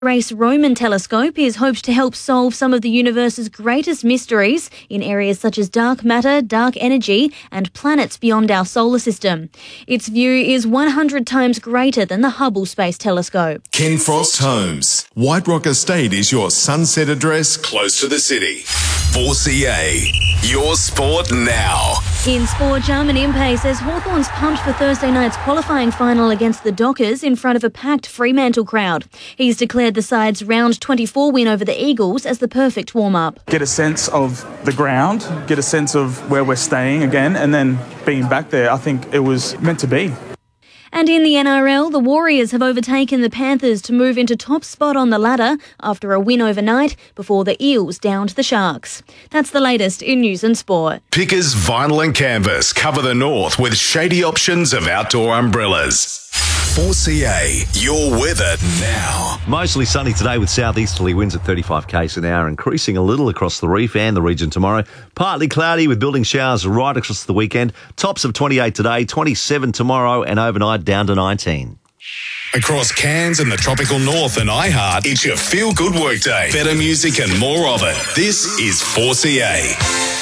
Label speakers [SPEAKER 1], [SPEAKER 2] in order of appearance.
[SPEAKER 1] Race Roman telescope is hoped to help solve some of the universe's greatest mysteries in areas such as dark matter, dark energy, and planets beyond our solar system. Its view is 100 times greater than the Hubble Space Telescope.
[SPEAKER 2] Ken Frost Homes. White Rock Estate is your sunset address close to the city. 4CA, your sport now.
[SPEAKER 1] In sport, Jarman Impey says Hawthorn's pumped for Thursday night's qualifying final against the Dockers in front of a packed Fremantle crowd. He's declared the side's round 24 win over the Eagles as the perfect warm-up.
[SPEAKER 3] Get a sense of the ground, get a sense of where we're staying again, and then being back there, I think it was meant to be.
[SPEAKER 1] And in the NRL, the Warriors have overtaken the Panthers to move into top spot on the ladder after a win overnight before the Eels downed the Sharks. That's the latest in news and sport.
[SPEAKER 2] Pickers Vinyl and Canvas cover the north with shady options of outdoor umbrellas. 4CA, your weather now.
[SPEAKER 4] Mostly sunny today with southeasterly winds at 35 k's an hour, increasing a little across the reef and the region tomorrow. Partly cloudy with building showers right across the weekend. Tops of 28 today, 27 tomorrow, and overnight down to 19.
[SPEAKER 2] Across Cairns and the tropical north and iHeart, it's your feel-good workday. Better music and more of it. This is 4CA.